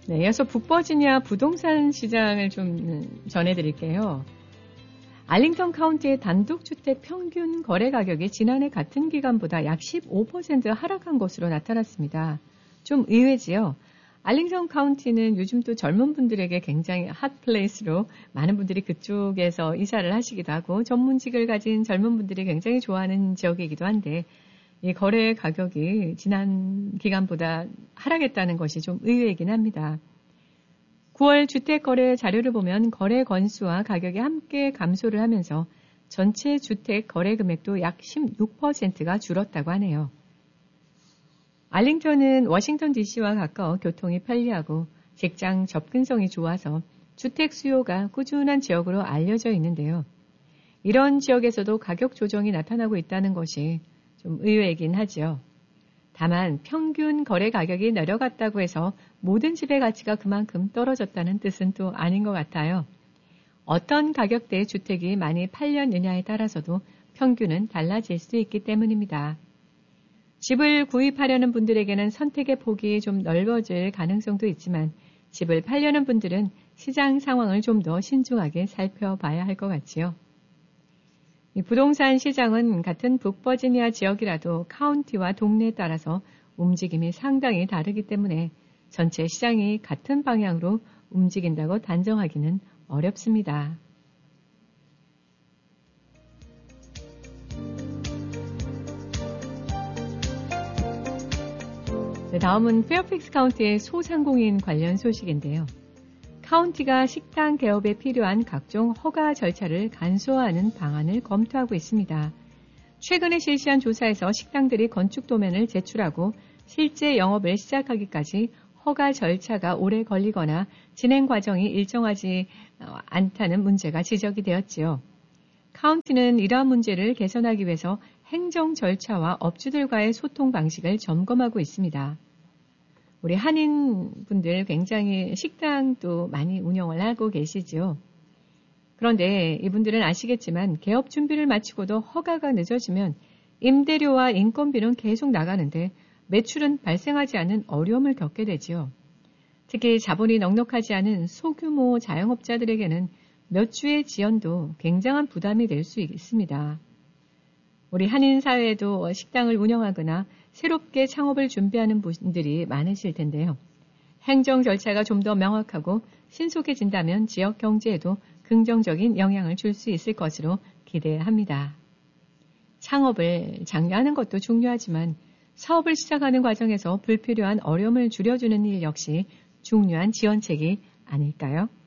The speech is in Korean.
네, 이어서 북버지니아 부동산 시장을 좀 전해드릴게요. 알링턴 카운티의 단독주택 평균 거래 가격이 지난해 같은 기간보다 약 15% 하락한 것으로 나타났습니다. 좀 의외지요. 알링턴 카운티는 요즘 또 젊은 분들에게 굉장히 핫플레이스로 많은 분들이 그쪽에서 이사를 하시기도 하고 전문직을 가진 젊은 분들이 굉장히 좋아하는 지역이기도 한데 이 거래 가격이 지난 기간보다 하락했다는 것이 좀 의외이긴 합니다. 9월 주택거래 자료를 보면 거래 건수와 가격이 함께 감소를 하면서 전체 주택 거래 금액도 약 16%가 줄었다고 하네요. 알링턴은 워싱턴 DC와 가까워 교통이 편리하고 직장 접근성이 좋아서 주택 수요가 꾸준한 지역으로 알려져 있는데요. 이런 지역에서도 가격 조정이 나타나고 있다는 것이 좀 의외이긴 하죠. 다만 평균 거래 가격이 내려갔다고 해서 모든 집의 가치가 그만큼 떨어졌다는 뜻은 또 아닌 것 같아요. 어떤 가격대의 주택이 많이 팔렸느냐에 따라서도 평균은 달라질 수 있기 때문입니다. 집을 구입하려는 분들에게는 선택의 폭이 좀 넓어질 가능성도 있지만 집을 팔려는 분들은 시장 상황을 좀 더 신중하게 살펴봐야 할 것 같지요. 이 부동산 시장은 같은 북버지니아 지역이라도 카운티와 동네에 따라서 움직임이 상당히 다르기 때문에 전체 시장이 같은 방향으로 움직인다고 단정하기는 어렵습니다. 네, 다음은 페어팩스 카운티의 소상공인 관련 소식인데요. 카운티가 식당 개업에 필요한 각종 허가 절차를 간소화하는 방안을 검토하고 있습니다. 최근에 실시한 조사에서 식당들이 건축 도면을 제출하고 실제 영업을 시작하기까지 허가 절차가 오래 걸리거나 진행 과정이 일정하지 않다는 문제가 지적이 되었지요. 카운티는 이러한 문제를 개선하기 위해서 행정 절차와 업주들과의 소통 방식을 점검하고 있습니다. 우리 한인분들 굉장히 식당도 많이 운영을 하고 계시죠. 그런데 이분들은 아시겠지만 개업 준비를 마치고도 허가가 늦어지면 임대료와 인건비는 계속 나가는데 매출은 발생하지 않는 어려움을 겪게 되지요. 특히 자본이 넉넉하지 않은 소규모 자영업자들에게는 몇 주의 지연도 굉장한 부담이 될 수 있습니다. 우리 한인 사회에도 식당을 운영하거나 새롭게 창업을 준비하는 분들이 많으실 텐데요. 행정 절차가 좀 더 명확하고 신속해진다면 지역 경제에도 긍정적인 영향을 줄 수 있을 것으로 기대합니다. 창업을 장려하는 것도 중요하지만 사업을 시작하는 과정에서 불필요한 어려움을 줄여주는 일 역시 중요한 지원책이 아닐까요?